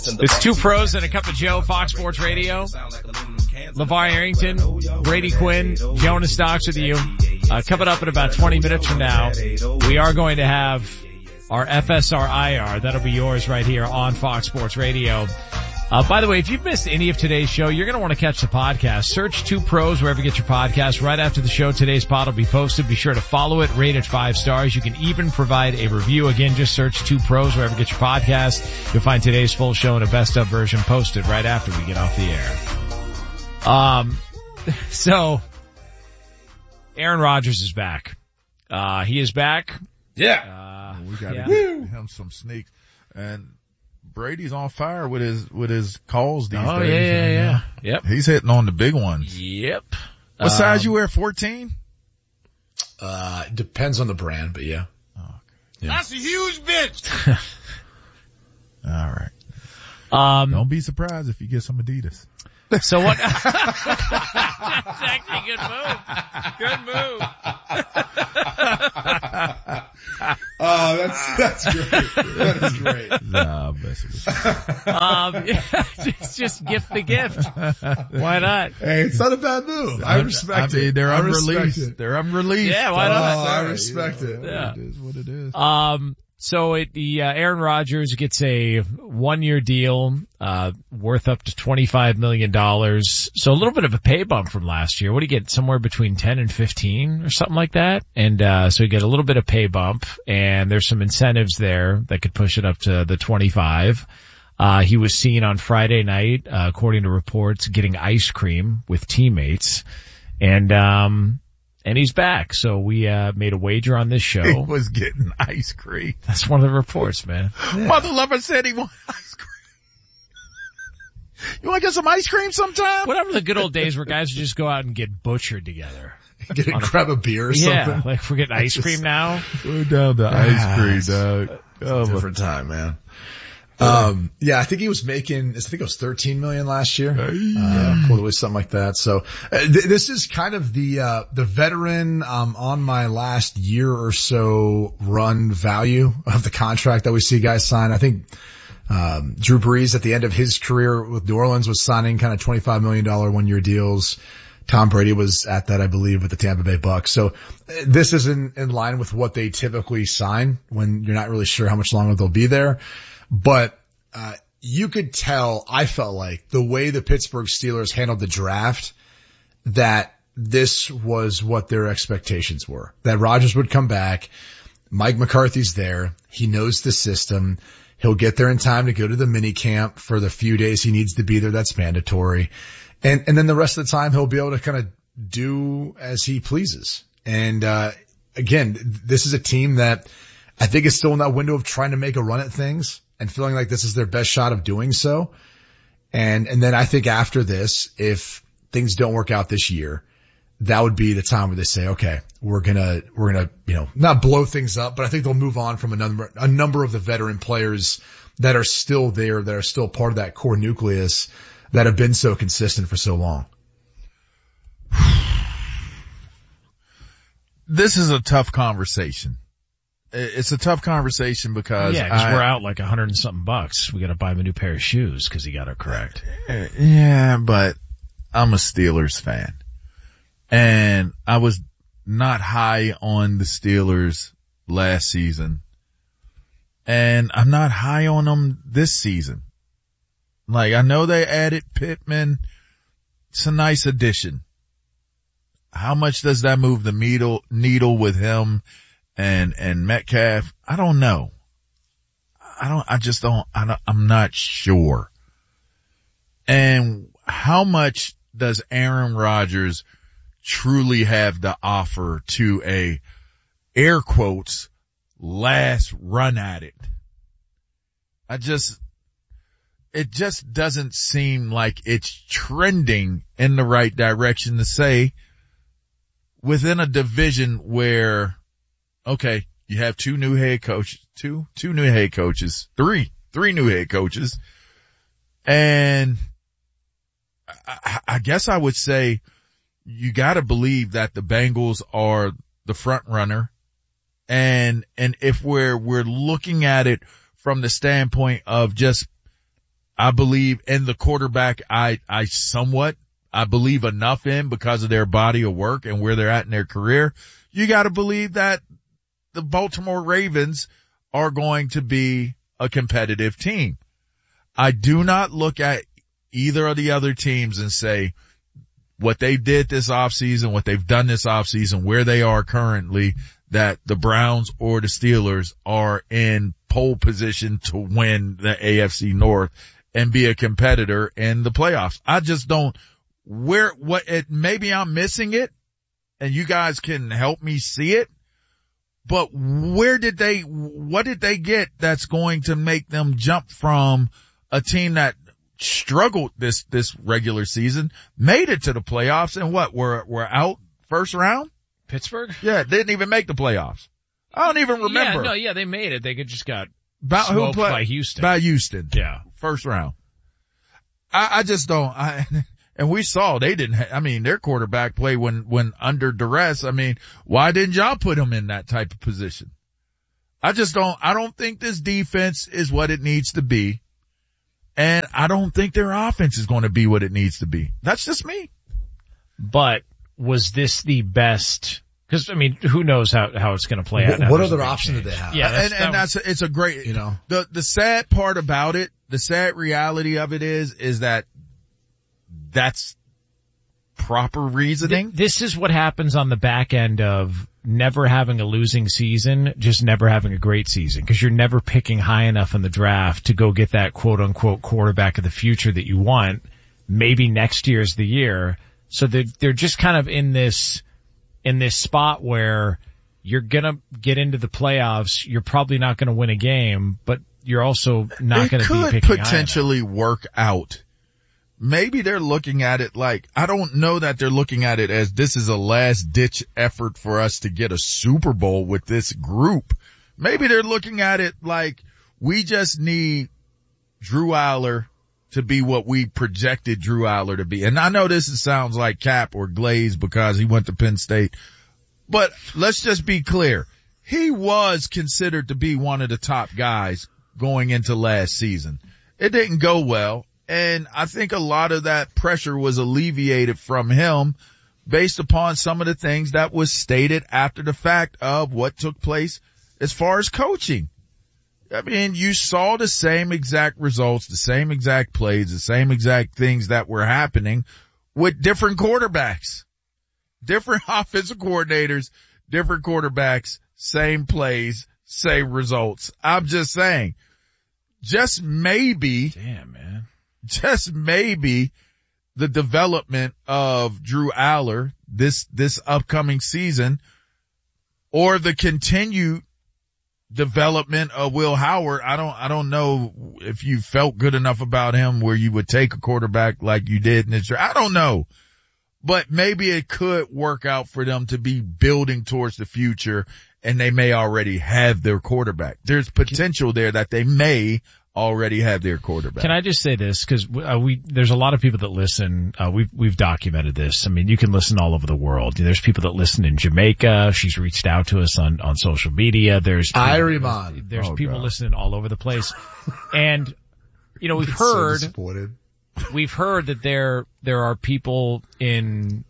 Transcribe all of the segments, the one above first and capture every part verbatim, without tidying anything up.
It's Two Pros and a Cup of Joe, Fox Sports Radio. LeVar Arrington, Brady Quinn, Jonas Stocks with you. Uh, coming up in about twenty minutes from now, we are going to have our F S R I R. That'll be yours right here on Fox Sports Radio. Uh, by the way, if you've missed any of today's show, you're going to want to catch the podcast. Search Two Pros wherever you get your podcast. Right after the show, today's pod will be posted. Be sure to follow it, rate it five stars. You can even provide a review. Again, just search Two Pros wherever you get your podcast. You'll find today's full show in a best of version posted right after we get off the air. Um, so, Aaron Rodgers is back. Uh, he is back. Yeah. Uh, we got to yeah. give him some sneaks. And Brady's on fire with his, with his calls these oh, days. Oh, yeah, yeah, yeah. Yep. He's hitting on the big ones. Yep. What um, size you wear, fourteen? Uh, depends on the brand, but yeah. Oh, okay. Yeah. That's a huge bitch. All right. Um, Don't be surprised if you get some Adidas. So what? That's actually a good move. Good move. Oh, that's, that's great. That is great. Nah, I'm messing with you. Um, just, just gift the gift. Why not? Hey, it's not a bad move. I respect I mean, it. They're I unreleased. respect it. They're unreleased. Yeah, why Oh, not? I respect it. Yeah. It is what it is. Um, so it, the, uh, Aaron Rodgers gets a one-year deal, uh, worth up to twenty-five million dollars. So a little bit of a pay bump from last year. What do you get? Somewhere between ten and fifteen or something like that. And, uh, so you get a little bit of pay bump, and there's some incentives there that could push it up to the twenty-five. Uh, he was seen on Friday night, uh, according to reports, getting ice cream with teammates. And, um, And he's back. So we, uh, made a wager on this show. He was getting ice cream. That's one of the reports, man. Yeah. Mother lover said he wanted ice cream. You want to get some ice cream sometime? Whatever the good old days where guys would just go out and get butchered together. Get a, grab a beer or yeah, something. like we're getting ice cream now. We're down to ice cream, dog. Oh, different time, man. Um, yeah, I think he was making, I think it was thirteen million last year. Uh, probably something like that. So, uh, th- this is kind of the, uh, the veteran, um, on my last year or so run value of the contract that we see guys sign. I think, um, Drew Brees at the end of his career with New Orleans was signing kind of twenty-five million dollars one year deals. Tom Brady was at that, I believe, with the Tampa Bay Bucks. So uh, this is in, in line with what they typically sign when you're not really sure how much longer they'll be there. But, uh, you could tell, I felt like, the way the Pittsburgh Steelers handled the draft, that this was what their expectations were. That Rodgers would come back. Mike McCarthy's there. He knows the system. He'll get there in time to go to the mini camp for the few days he needs to be there. That's mandatory. And, and then the rest of the time he'll be able to kind of do as he pleases. And, uh, again, this is a team that I think is still in that window of trying to make a run at things and feeling like this is their best shot of doing so. And, and then I think after this, if things don't work out this year, that would be the time where they say, okay, we're gonna, we're gonna, you know, not blow things up, but I think they'll move on from a number, a number of the veteran players that are still there, that are still part of that core nucleus that have been so consistent for so long. This is a tough conversation. It's a tough conversation because yeah, because I, we're out like a hundred and something bucks. We got to buy him a new pair of shoes because he got it correct. Yeah, but I'm a Steelers fan, and I was not high on the Steelers last season, and I'm not high on them this season. Like, I know they added Pittman. It's a nice addition. How much does that move the needle, needle with him and, and Metcalf? I don't know. I don't, I just don't, I don't, I'm not sure. And how much does Aaron Rodgers truly have to offer to a, air quotes, last run at it? I just, it just doesn't seem like it's trending in the right direction to say within a division where, okay, you have two new head coaches, two, two new head coaches, three, three new head coaches. And I, I guess I would say you gotta believe that the Bengals are the front runner. And, and if we're, we're looking at it from the standpoint of just, I believe in the quarterback I, I somewhat, I believe enough in because of their body of work and where they're at in their career. You got to believe that the Baltimore Ravens are going to be a competitive team. I do not look at either of the other teams and say what they did this offseason, what they've done this offseason, where they are currently, that the Browns or the Steelers are in pole position to win the A F C North and be a competitor in the playoffs. I just don't, where, what, it, maybe I'm missing it and you guys can help me see it, but where did they, what did they get that's going to make them jump from a team that struggled this, this regular season, made it to the playoffs, and what, we're, we're out first round? Pittsburgh? Yeah, didn't even make the playoffs. I don't even remember. Yeah, no, yeah, they made it. They just got by, smoked who play, by Houston. By Houston. Yeah. First round. I, I just don't, I, and we saw they didn't, ha- I mean, their quarterback play when, when under duress. I mean, why didn't y'all put him in that type of position? I just don't, I don't think this defense is what it needs to be. And I don't think their offense is going to be what it needs to be. That's just me. But was this the best? Because I mean, who knows how how it's going to play out? What, what other option did they have? Yeah, that's, and, and that that's a, it's a great. You know, the the sad part about it, the sad reality of it is, is that that's proper reasoning. Th- this is what happens on the back end of never having a losing season, just never having a great season, because you're never picking high enough in the draft to go get that quote unquote quarterback of the future that you want. Maybe next year's the year. So they're, they're just kind of in this, in this spot where you're gonna get into the playoffs. You're probably not gonna win a game, but you're also not gonna be picking It could potentially work out. Maybe they're looking at it like, I don't know that they're looking at it as this is a last ditch effort for us to get a Super Bowl with this group. Maybe they're looking at it like we just need Drew Aller to be what we projected Drew Aller to be. And I know this sounds like Cap or Glaze because he went to Penn State, but let's just be clear. He was considered to be one of the top guys going into last season. It didn't go well. And I think a lot of that pressure was alleviated from him based upon some of the things that was stated after the fact of what took place as far as coaching. I mean, you saw the same exact results, the same exact plays, the same exact things that were happening with different quarterbacks, different offensive coordinators, different quarterbacks, same plays, same results. I'm just saying, just maybe. Damn, man. Just maybe the development of Drew Aller this, this upcoming season, or the continued development of Will Howard. I don't, I don't know if you felt good enough about him where you would take a quarterback like you did in this year. I don't know, but maybe it could work out for them to be building towards the future, and they may already have their quarterback. There's potential there that they may already have their quarterback. Can I just say this? Cause uh, we, there's a lot of people that listen. Uh, we've, we've documented this. I mean, you can listen all over the world. There's people that listen in Jamaica. She's reached out to us on, on social media. There's, Ireman. There's oh, people God. listening all over the place. And, you know, we've heard, so we've heard that there, there are people in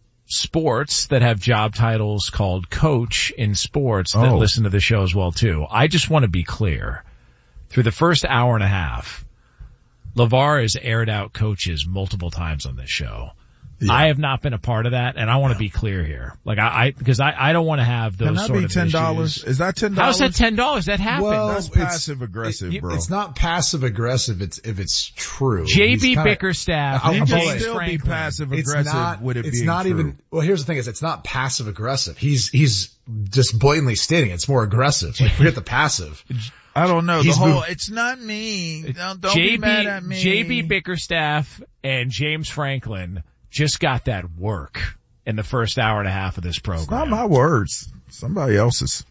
sports that have job titles called coach in sports that Oh. listen to the show as well too. I just want to be clear. Through the first hour and a half, LeVar has aired out coaches multiple times on this show. Yeah. I have not been a part of that, and I want to be clear here. Like I, I because I, I don't want to have those Can that sort be of ten dollars? issues. Is that ten dollars? How's that ten dollars? That happened. Well, That's it's- passive aggressive, it- bro. It's not passive aggressive. It's if it's true. J B He's kinda- Bickerstaff I'll- and I'll You tell can you, James still be Franklin. passive It's aggressive not. with it It's being not true. even. Well, here's the thing: is it's not passive aggressive. He's he's just blatantly stating it. It's more aggressive. Like forget the passive. I don't know. He's the whole, moved- it's not me. Don't, don't J B, be mad at me. J B Bickerstaff and James Franklin just got that work in the first hour and a half of this program. It's not my words. Somebody else's.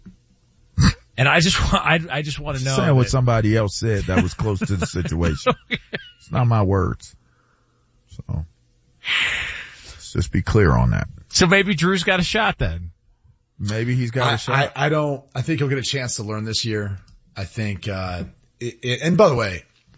And I just want, I, I just want to know. Saying what that- somebody else said that was close to the situation. It's not my words. So, let's just be clear on that. So maybe Drew's got a shot then. Maybe he's got I, a shot. I, I don't. I think he'll get a chance to learn this year. I think. uh it, it, And by the way,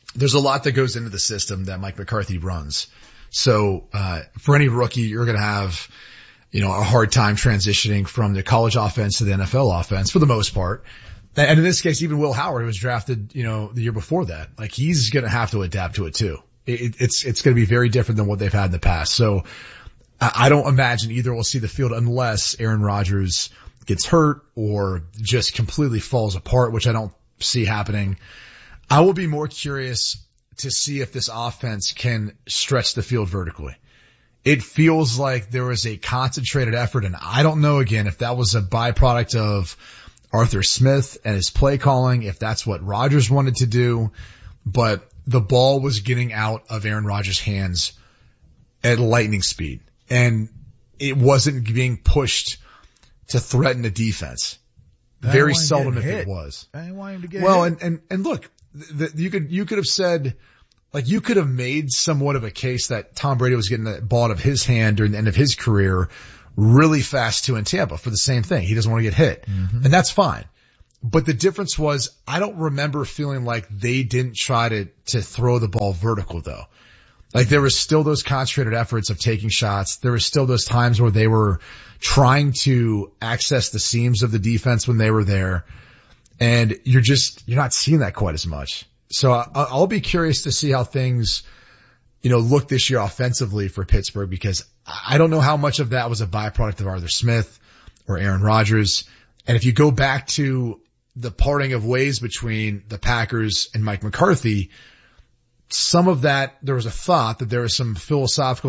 there's a lot that goes into the system that Mike McCarthy runs. So, uh, for any rookie, you're going to have, you know, a hard time transitioning from the college offense to the N F L offense for the most part. And in this case, even Will Howard, who was drafted, you know, the year before that, like he's going to have to adapt to it too. It, it's, it's going to be very different than what they've had in the past. So I don't imagine either will see the field unless Aaron Rodgers gets hurt or just completely falls apart, which I don't see happening. I will be more curious to see if this offense can stretch the field vertically. It feels like there was a concentrated effort, and I don't know again if that was a byproduct of Arthur Smith and his play calling, if that's what Rodgers wanted to do, but the ball was getting out of Aaron Rodgers' hands at lightning speed, and it wasn't being pushed to threaten the defense. Very seldom if it was. I didn't want him to get well, hit. and, and, and look, the, you could, you could have said, like you could have made somewhat of a case that Tom Brady was getting the ball out of his hand during the end of his career really fast too in Tampa for the same thing. He doesn't want to get hit. Mm-hmm. And that's fine. But the difference was I don't remember feeling like they didn't try to, to throw the ball vertical though. Like there was still those concentrated efforts of taking shots. There was still those times where they were trying to access the seams of the defense when they were there. And you're just, you're not seeing that quite as much. So I, I'll be curious to see how things, you know, look this year offensively for Pittsburgh, because I don't know how much of that was a byproduct of Arthur Smith or Aaron Rodgers. And if you go back to the parting of ways between the Packers and Mike McCarthy, some of that, there was a thought that there was some philosophical